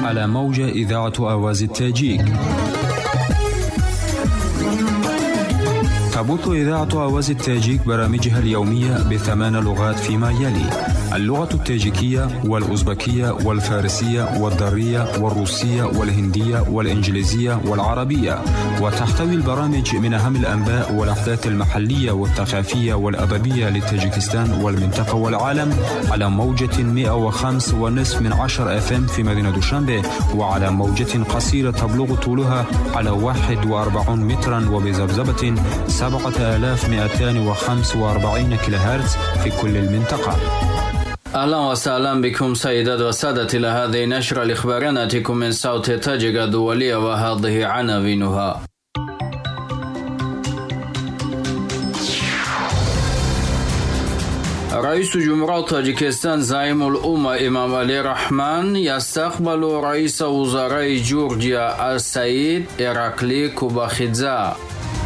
على موجة إذاعة آواز التاجيك. تبث إذاعة آواز التاجيك برامجها اليومية ب8 لغات فيما يلي: اللغة التاجيكية والأوزبكية والفارسية والدارية والروسية والهندية والإنجليزية والعربية. وتحتوي البرامج من أهم الأنباء والأحداث المحلية والثقافية والأدبية لتاجيكستان والمنطقة والعالم على موجة 105.5 FM في مدينة دوشنبه، وعلى موجة قصيرة تبلغ طولها على 41 مترا وبذبذبة 7245 كيلوهرتز في كل المنطقة. أهلا وسهلا بكم سيدات وسادة إلى هذه النشرة الإخبارية نأتيكم من صوت تاجيك الدولية، وهذه عناوينها. رئيس جمهورية تاجيكستان زعيم الأمة إمام علي رحمان يستقبل رئيس وزراء جورجيا السيد إراكلي كوباخيدزا.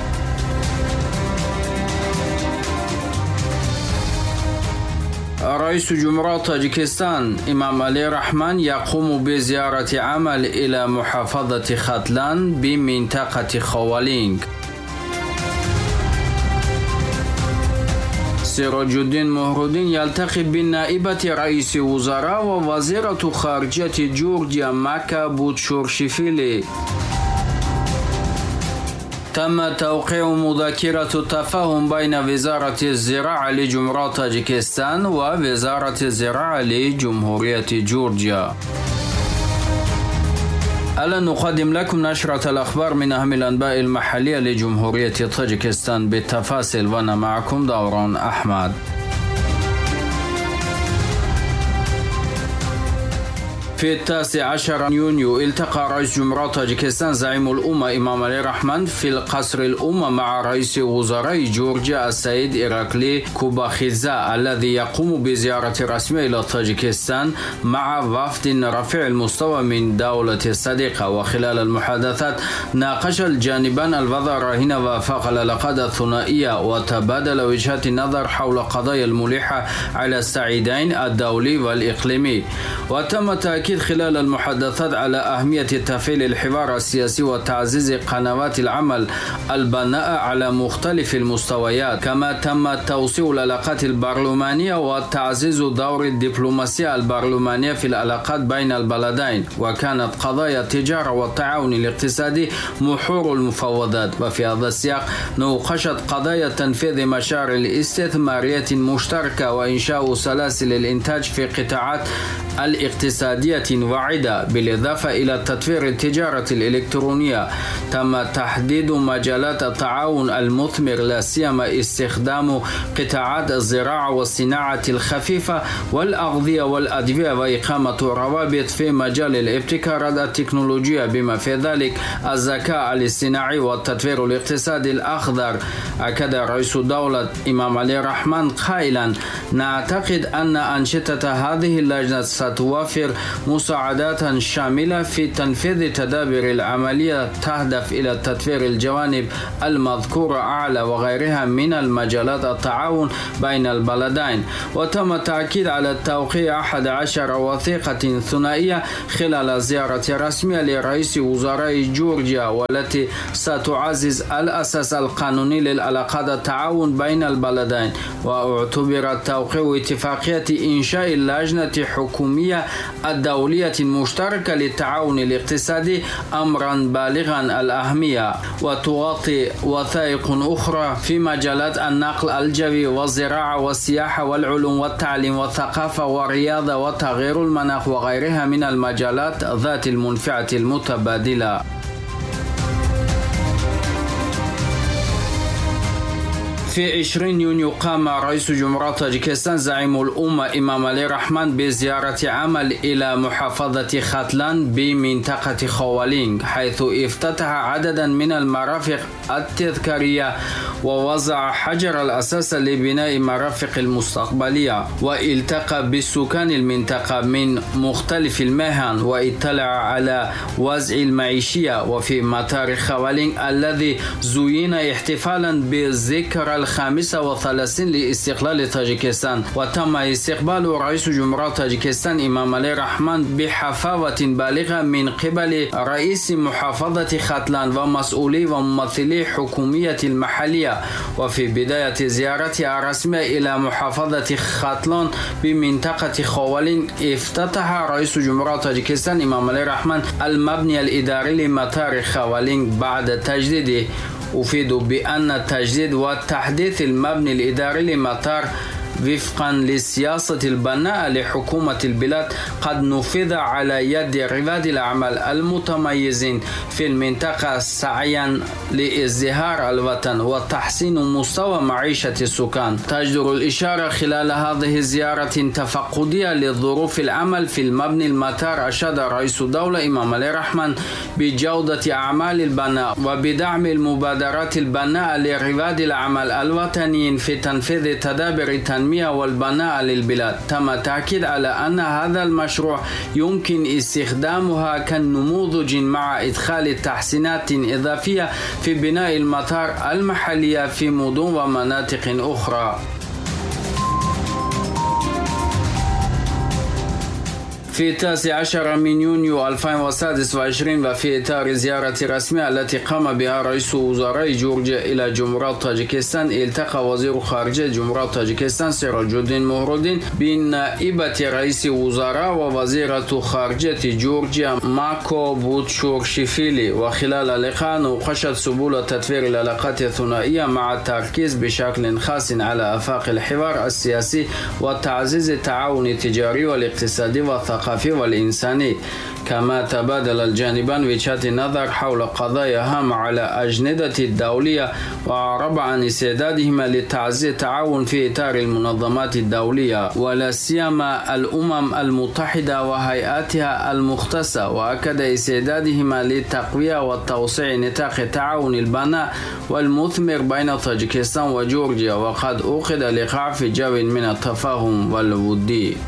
رئيس جمهورية تاجيكستان إمام علي رحمان يقوم بزيارة عمل إلى محافظة ختلان بمنطقة خوالينغ. سراج الدين مهرودين يلتقي بنائبة رئيس وزراء ووزيرة خارجية جورجيا ماكا بوتشورشفيلي. تم توقيع مذكرة التفاهم بين وزارة الزراعة لجمهورية تاجيكستان ووزارة الزراعة لجمهورية جورجيا. الآن نقدم لكم نشرة الأخبار من أهم الأنباء المحلية لجمهورية تاجيكستان بالتفاصيل، وأنا معكم دوران أحمد. في 19 يونيو التقى رئيس جمهورية تاجيكستان زعيم الأمة إمام علي رحمان في القصر الأمة مع رئيس وزراء جورجيا السيد إراكلي كوباخيدزا الذي يقوم بزيارة رسمية إلى تاجيكستان مع وفد رفيع المستوى من دولة الصديقة. وخلال المحادثات ناقش الجانبان الوضع الراهن وفاق العلاقات الثنائية، وتبادل وجهات النظر حول قضايا الملحة على الصعيدين الدولي والإقليمي. وتم تأكيد خلال المحادثات على أهمية تفعيل الحوار السياسي وتعزيز قنوات العمل البناء على مختلف المستويات. كما تم توسيع العلاقات البرلمانية وتعزيز دور الدبلوماسية البرلمانية في العلاقات بين البلدين. وكانت قضايا التجارة والتعاون الاقتصادي محور المفاوضات. وفي هذا السياق ناقشت قضايا تنفيذ مشاريع الاستثمارية المشتركة وإنشاء سلاسل الإنتاج في قطاعات الاقتصادية وعدة، بالإضافة إلى تطوير التجارة الإلكترونية. تم تحديد مجالات التعاون المثمر، لا سيما استخدام قطاعات الزراعة والصناعة الخفيفة والأغذية والأدوية، وإقامة روابط في مجال الابتكارات التكنولوجية بما في ذلك الذكاء الاصطناعي والتطوير الاقتصادي الأخضر. أكد رئيس الدولة إمام علي رحمان قائلا: نعتقد أن أنشطة هذه اللجنة ستوفر مساعدات شاملة في تنفيذ تدابير العملية تهدف إلى تطوير الجوانب المذكورة أعلى وغيرها من المجالات التعاون بين البلدين. وتم تأكيد على توقيع 11 وثيقة ثنائية خلال زيارة رسمية لرئيس وزراء جورجيا، والتي ستعزز الأساس القانوني للعلاقات التعاون بين البلدين. واعتبر توقيع اتفاقية إنشاء اللجنة الحكومية الدولية المشتركة للتعاون الاقتصادي أمرا بالغا الأهمية. وتغطي وثائق أخرى في مجالات النقل الجوي والزراعة والسياحة والعلوم والتعليم والثقافة والرياضة وتغيير المناخ وغيرها من المجالات ذات المنفعة المتبادلة. في 20 يونيو قام رئيس جمهورية تاجيكستان زعيم الأمة إمام علي رحمان بزيارة عمل إلى محافظة ختلان بمنطقة خوالينغ، حيث افتتح عددا من المرافق التذكارية ووضع حجر الأساس لبناء مرافق المستقبلية. والتقى بالسكان المنطقة من مختلف المهن واطلع على وضع المعيشية. وفي مطار خوالينغ الذي زين احتفالا بذكرى 35 لاستقلال تاجيكستان، وتم استقبال رئيس جمهورية تاجيكستان إمام علي رحمن بحفاوة بالغة من قبل رئيس محافظة ختلان ومسؤولي وممثلي حكومية المحلية. وفي بداية زيارتها الرسمية إلى محافظة ختلان بمنطقة خوالين، افتتح رئيس جمهورية تاجيكستان إمام علي رحمن المبنى الإداري لمطار خوالين بعد تجديده. أفيد بأن التجديد وتحديث المبنى الإداري لمطار وفقا لسياسة البناء لحكومة البلاد قد نفذ على يد رواد الأعمال المتميزين في المنطقة سعيا لازدهار الوطن وتحسين مستوى معيشة السكان. تجدر الإشارة خلال هذه الزيارة تفقدية لظروف العمل في المبنى المطار، أشاد رئيس الدولة إمام علي رحمن بجودة أعمال البناء وبدعم المبادرات البناء لرواد الأعمال الوطنيين في تنفيذ تدابير التنمية والبناء للبلاد. تم التأكيد على أن هذا المشروع يمكن استخدامها كنموذج مع إدخال تحسينات إضافية في بناء المطار المحلية في مدن ومناطق أخرى. في 19 من يونيو 2026 وفي إطار زيارة رسمية التي قام بها رئيس وزراء جورجيا إلى جمهورية تاجيكستان، التقى وزير خارجية جمهورية تاجيكستان سراج الدين مهرالدين بنائبة رئيس وزراء ووزيرة خارجية جورجيا ماكو بوتشورشفيلي. وخلال اللقاء ناقشت سبل تطوير العلاقات الثنائية مع التركيز بشكل خاص على آفاق الحوار السياسي وتعزيز التعاون التجاري والاقتصادي والثقافي والإنساني. كما تبادل الجانبان وجهات النظر حول قضايا هامة على أجندة الدولية، وأعرب عن استعدادهما لتعزيز التعاون في إطار المنظمات الدولية ولا سيما الأمم المتحدة وهيئاتها المختصة، وأكد استعدادهما للتقوية وتوسيع نطاق التعاون البناء والمثمر بين طاجيكستان وجورجيا. وقد أُخذ اللقاء في جو من التفاهم والودي.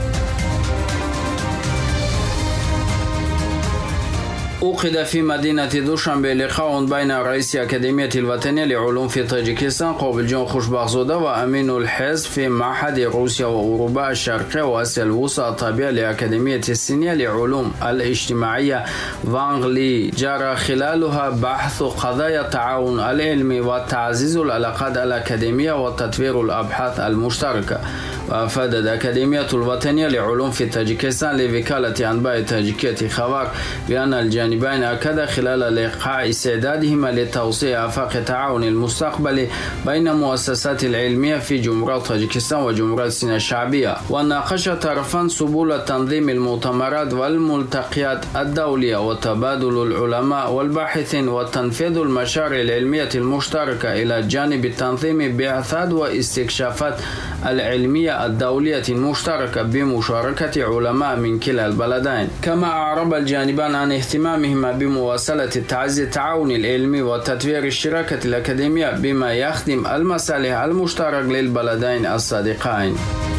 أُقِد في مدينة دوشنبه لقاء بين رئيس أكاديمية الوطنية لعلوم في طاجيكستان قابل جان خوشبخزاده وأمين الحزب في معهد روسيا وأوروبا الشرقية وآسيا الوسطى التابعة لأكاديمية الصينية لعلوم الاجتماعية وانغلي، جرى خلالها بحث قضايا التعاون العلمي وتعزيز العلاقات الأكاديمية وتطوير الأبحاث المشتركة. وأفادت الأكاديمية الوطنية لعلوم في طاجيكستان لوكالة أنباء تاجيكية خبر بأن الجانبين أكد خلال اللقاء استعدادهما لتوسيع آفاق التعاون المستقبلي بين المؤسسات العلمية في جمهورية طاجيكستان وجمهورية الصين الشعبية. وناقش الطرفان سبل تنظيم المؤتمرات والملتقيات الدولية وتبادل العلماء والباحثين وتنفيذ المشاريع العلمية المشتركة إلى جانب تنظيم بعثات واستكشافات العلمية الدولية المشتركة بمشاركة علماء من كلا البلدين. كما أعرب الجانبان عن اهتمامهما بمواصلة تعزيز التعاون العلمي وتطوير الشراكة الأكاديمية بما يخدم المصالح المشتركة للبلدين الصديقين.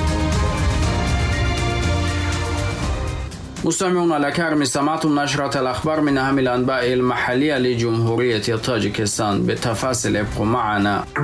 مستمعون الأكارم، استمعتم نشرة الأخبار من أهم الأنباء المحلية لجمهورية طاجيكستان. بالتفاصيل ابقوا معنا.